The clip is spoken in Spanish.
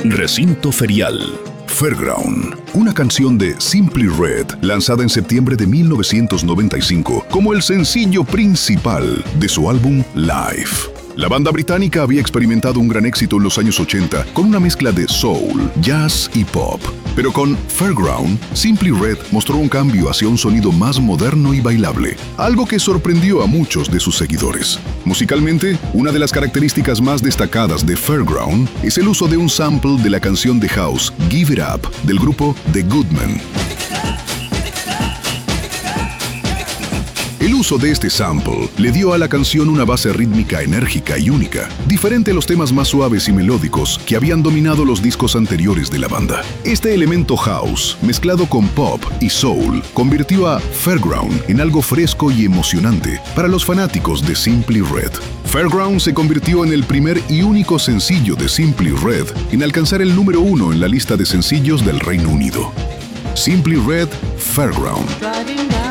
Recinto ferial. Fairground, una canción de Simply Red, lanzada en septiembre de 1995 como el sencillo principal de su álbum Live. La banda británica había experimentado un gran éxito en los años 80 con una mezcla de soul, jazz y pop. Pero con Fairground, Simply Red mostró un cambio hacia un sonido más moderno y bailable, algo que sorprendió a muchos de sus seguidores. Musicalmente, una de las características más destacadas de Fairground es el uso de un sample de la canción de house Give It Up del grupo The Goodmen. El uso de este sample le dio a la canción una base rítmica enérgica y única, diferente a los temas más suaves y melódicos que habían dominado los discos anteriores de la banda. Este elemento house, mezclado con pop y soul, convirtió a Fairground en algo fresco y emocionante para los fanáticos de Simply Red. Fairground se convirtió en el primer y único sencillo de Simply Red en alcanzar el número 1 en la lista de sencillos del Reino Unido. Simply Red, Fairground.